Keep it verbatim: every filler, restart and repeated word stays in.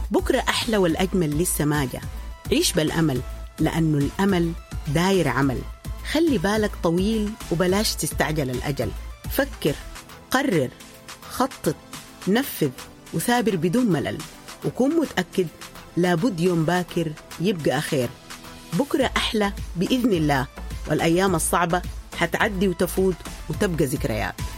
بكرة أحلى والأجمل لسه ما جاء. عيش بالأمل لأنه الأمل داير عمل. خلي بالك طويل وبلاش تستعجل الأجل. فكر، قرر، خطط، نفذ وثابر بدون ملل، وكون متأكد لابد يوم باكر يبقى أخير. بكرة أحلى بإذن الله، والأيام الصعبة حتعدي وتفوت وتبقى ذكريات.